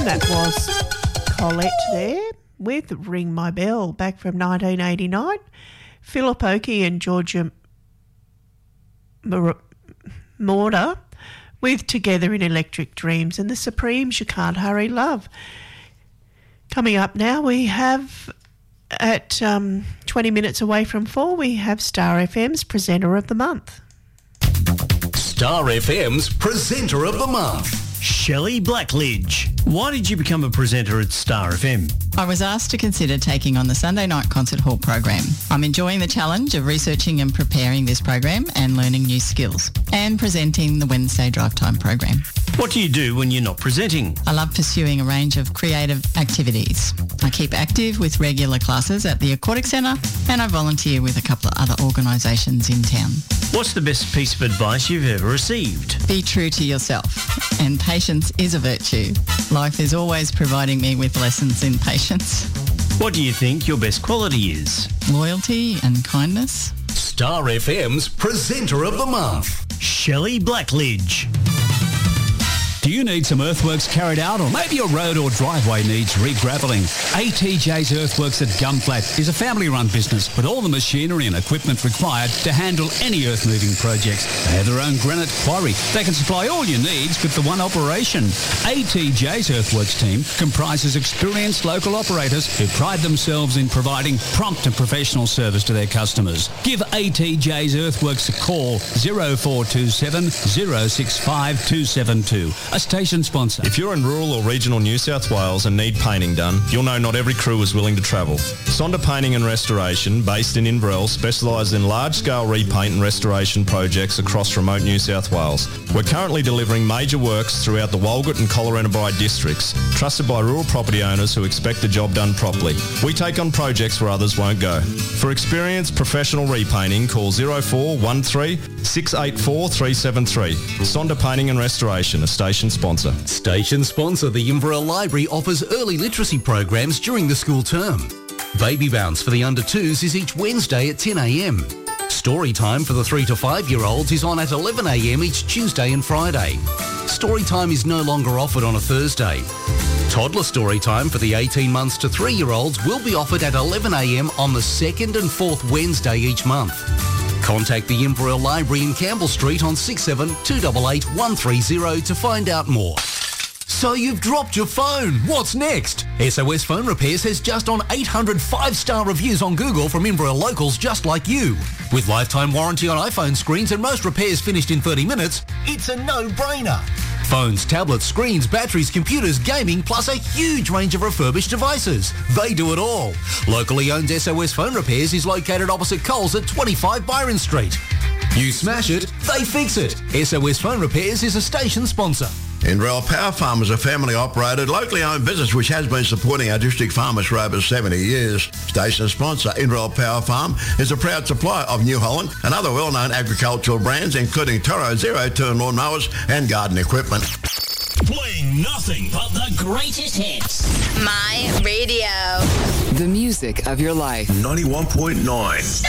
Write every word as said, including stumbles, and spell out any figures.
And that was Colette there with Ring My Bell, back from nineteen eighty-nine. Philip Oakey and Georgia Mor- Morda with Together in Electric Dreams, and the Supremes, You Can't Hurry Love. Coming up now, we have at um, twenty minutes away from four, we have Star F M's Presenter of the Month. Star F M's Presenter of the Month. Shelley Blackledge. Why did you become a presenter at Star F M? I was asked to consider taking on the Sunday night concert hall program. I'm enjoying the challenge of researching and preparing this program and learning new skills, and presenting the Wednesday drive time program. What do you do when you're not presenting? I love pursuing a range of creative activities. I keep active with regular classes at the Aquatic Centre, and I volunteer with a couple of other organisations in town. What's the best piece of advice you've ever received? Be true to yourself, and patience is a virtue. Life is always providing me with lessons in patience. What do you think your best quality is? Loyalty and kindness. Star F M's Presenter of the Month. Shelley Blackledge. Do you need some earthworks carried out, or maybe your road or driveway needs re-gravelling? A T J's Earthworks at Gumflat is a family-run business with all the machinery and equipment required to handle any earth-moving projects. They have their own granite quarry. They can supply all your needs with the one operation. A T J's Earthworks team comprises experienced local operators who pride themselves in providing prompt and professional service to their customers. Give A T J's Earthworks a call, oh four two seven, oh six five two seven two. A station sponsor. If you're in rural or regional New South Wales and need painting done, you'll know not every crew is willing to travel. Sonda Painting and Restoration, based in Inverell, specialise in large-scale repaint and restoration projects across remote New South Wales. We're currently delivering major works throughout the Walgett and Collarenebri districts, trusted by rural property owners who expect the job done properly. We take on projects where others won't go. For experienced professional repainting, call oh four one three, six eight four, three seven three. Sonda Painting and Restoration, a station sponsor. Station sponsor, the Inverell Library offers early literacy programs during the school term. Baby Bounce for the under twos is each Wednesday at ten a m. Story time for the three to five year olds is on at eleven a m each Tuesday and Friday. Story time is no longer offered on a Thursday. Toddler story time for the eighteen months to three year olds will be offered at eleven a m on the second and fourth Wednesday each month. Contact the Inverell Library in Campbell Street on six seven two eight eight one three zero to find out more. So you've dropped your phone. What's next? S O S Phone Repairs has just on eight hundred five-star reviews on Google from Inverell locals just like you. With lifetime warranty on iPhone screens and most repairs finished in thirty minutes, it's a no-brainer. Phones, tablets, screens, batteries, computers, gaming, plus a huge range of refurbished devices. They do it all. Locally owned S O S Phone Repairs is located opposite Coles at twenty-five Byron Street. You smash it, they fix it. S O S Phone Repairs is a station sponsor. Inverell Power Farm is a family-operated, locally owned business which has been supporting our district farmers for over seventy years. Station sponsor Inverell Power Farm is a proud supplier of New Holland and other well-known agricultural brands, including Toro zero-turn lawnmowers and garden equipment. Playing nothing but the greatest hits. My radio. The music of your life. ninety-one point nine.